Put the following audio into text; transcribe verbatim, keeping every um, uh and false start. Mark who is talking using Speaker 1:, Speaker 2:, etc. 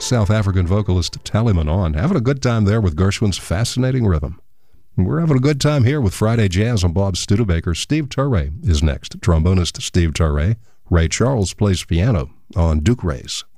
Speaker 1: South African vocalist Tally Manon, having a good time there with Gershwin's fascinating rhythm. And we're having a good time here with Friday Jazz on Bob Studebaker. Steve Turre is next. Trombonist Steve Turre. Ray Charles plays piano on Duke Ray's.